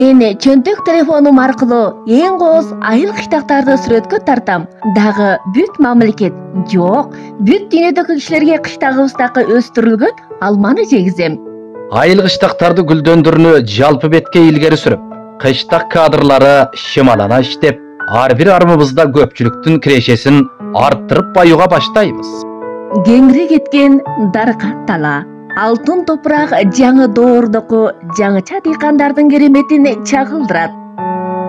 Эне чөнтөк телефонум аркылуу эң кооз айыл кыштактарды сүрөткө тартам. Дагы бүт мамлекет, жок, бүт дүйнөдөгү кишилерге кыштагыбыздагы өстүрүлгөн алманы жегизем. Айыл кыштактарды гүлдөндүрүүнү жалпы бетке илгери сүрүп, кыштак кадрлары шымалана иштеп, ар бир армыбызда көпчүлүктүн кирешесин арттырып баюуга баштайбыз. Кеңири кеткен даркат тала, алтын топурак жаңы доордоку жаңыча дыйкандардын кереметин чагылдырат.